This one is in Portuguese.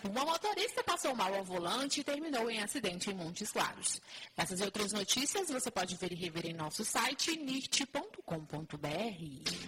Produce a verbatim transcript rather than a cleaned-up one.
Uma motorista passou mal ao volante e terminou em acidente em Montes Claros. Essas e outras notícias você pode ver e rever em nosso site nirt ponto com ponto br.